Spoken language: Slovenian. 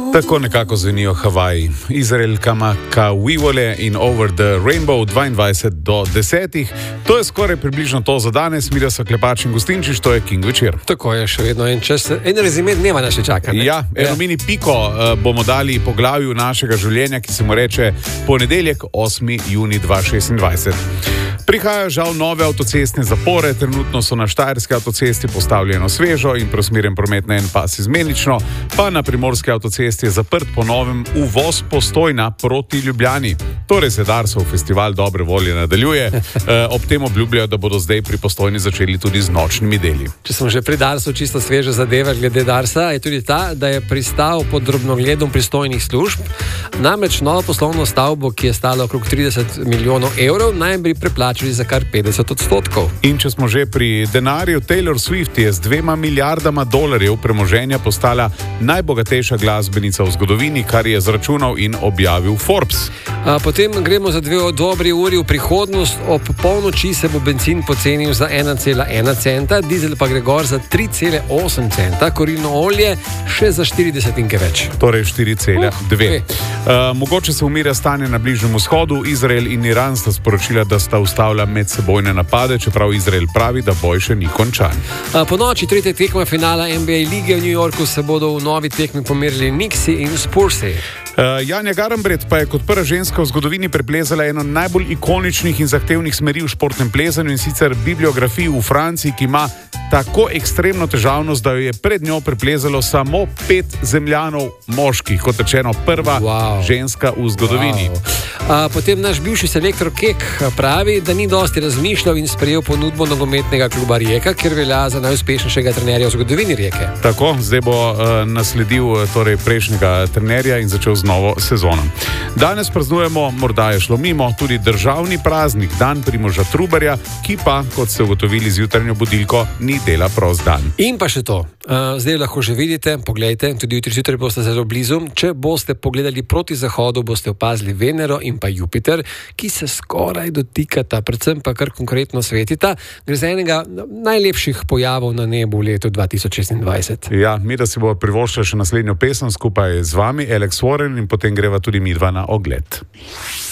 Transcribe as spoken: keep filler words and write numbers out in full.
Tako nekako zvenijo Havaji. Izrael Kamakawivole in Over the Rainbow dvaindvajset do desetih. To je skoraj približno to za danes. Mira so Klepač in Gustinčič, to je King večer. Tako je, še vedno en čas. En rezime dneva nas še čaka. Ne? Ja, eno ja. mini piko uh, bomo dali poglavju našega življenja, ki se mu reče ponedeljek, osmi junij dva tisoč šestindvajset. Prihajajo žal nove avtocestne zapore, trenutno so na štajerski avtocesti postavljeno svežo in preusmerjen promet na en pas izmenično, pa na primorski avtocesti je zaprt po novem uvoz Postojna proti Ljubljani. Torej se Darsov festival dobre volje nadaljuje, e, ob tem obljubljajo, da bodo zdaj pri Postojni začeli tudi z nočnimi deli. Če smo že pri Darsu, čisto sveža zadeva glede Darsa, je tudi ta, da je pristal pod drobnogledom pristojnih služb. Namreč novo poslovno stavbo, ki je stala okrog trideset milijonov evrov, naj bi preplačali za kar petdeset odstotkov. In če smo že pri denarju, Taylor Swift je z dvema milijardama dolarjev premoženja postala najbogatejša glasbenica v zgodovini, kar je zračunal in objavil Forbes. A potem gremo za dve dobri uri v prihodnost. Ob polnoči se bo bencin pocenil za ena cela ena centa, dizel pa gre gor za tri cele osem centa, kurilno olje še za štiri desetinke več. Torej štiri cele dve. Uh, uh, mogoče se umirja stanje na Bližnjem vzhodu. Izrael in Iran sta sporočila, da sta ustavila medsebojne napade, čeprav Izrael pravi, da boj še ni končan. A po noči tretje tekme finala N B A lige v New Yorku se bodo v novi tekmi pomerili Knicksi in Spursi. Uh, Janja Garnbret pa je kot prva ženska v zgodovini preplezala eno najbolj ikoničnih in zahtevnih smeri v športnem plezanju, in sicer bibliografiji v Franciji, ki ima tako ekstremno težavnost, da jo je pred njo preplezalo samo pet zemljanov moških, kot rečeno prva wow. ženska v zgodovini. Wow. A, potem naš bivši selektor Kek pravi, da ni dosti razmišljal in sprejel ponudbo nogometnega kluba Rijeka, ker velja za najuspešnejšega trenerja v zgodovini Rijeke. Tako, zdaj bo uh, nasledil torej prejšnjega trenerja in začel z novo sezono. Danes praznujemo, morda je šlo mimo, tudi državni praznik, dan Primoža Trubarja, ki pa, kot ste ugotovili z jutranjo budilko, ni dela prost dan. In pa še to, uh, zdaj lahko že vidite, poglejte, tudi jutri zjutraj boste zelo blizu. Če boste pogledali proti zahodu, boste opazili Venero in pa Jupiter, ki se skoraj dotikata, predvsem pa kar konkretno svetita. Gre za enega najlepših pojavov na nebu v letu dva tisoč šestindvajset. Ja, mi da si bo privoščila še naslednjo pesem skupaj z vami, Alex Warren, in potem greva tudi midva na ogled.